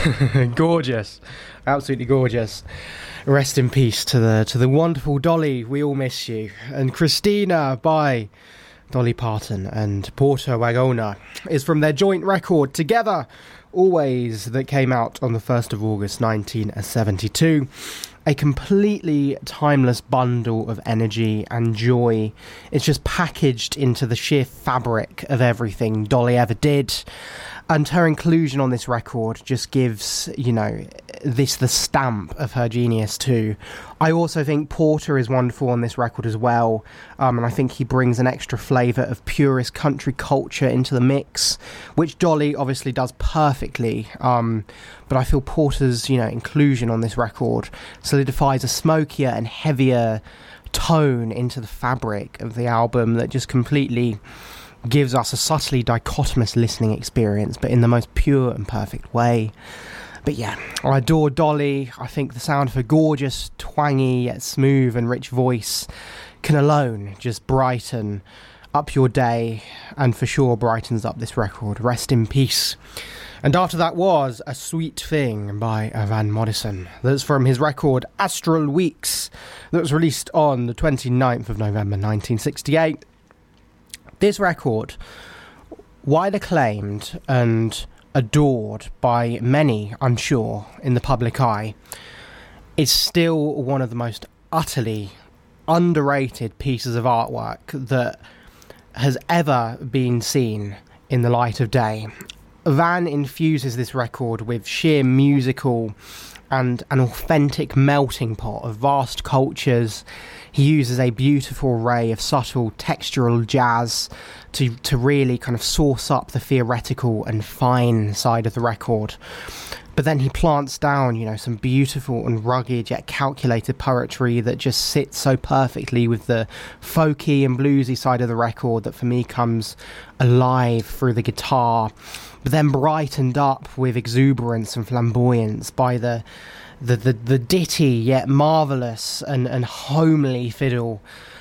Gorgeous, absolutely gorgeous. Rest in peace to the wonderful Dolly. We all miss you. And Christina by Dolly Parton and Porter Wagoner is from their joint record Together Always that came out on the 1st of August 1972. A completely timeless bundle of energy and joy. It's just packaged into the sheer fabric of everything Dolly ever did. And her inclusion on this record just gives, this the stamp of her genius too. I also think Porter is wonderful on this record as well. And I think he brings an extra flavour of purist country culture into the mix, which Dolly obviously does perfectly. But I feel Porter's, inclusion on this record solidifies a smokier and heavier tone into the fabric of the album that just completely gives us a subtly dichotomous listening experience, but in the most pure and perfect way. But yeah, I adore Dolly. I think the sound of her gorgeous, twangy, yet smooth and rich voice can alone just brighten up your day, and for sure brightens up this record. Rest in peace. And after that was A Sweet Thing by Van Morrison. That's from his record Astral Weeks, that was released on the 29th of November 1968. This record, wide acclaimed and adored by many, I'm sure, in the public eye, is still one of the most utterly underrated pieces of artwork that has ever been seen in the light of day. Van infuses this record with sheer musical and an authentic melting pot of vast cultures. He uses a beautiful array of subtle textural jazz to really kind of sauce up the theoretical and fine side of the record. But then he plants down, some beautiful and rugged yet calculated poetry that just sits so perfectly with the folky and bluesy side of the record that for me comes alive through the guitar, but then brightened up with exuberance and flamboyance by the ditty yet marvellous and homely fiddle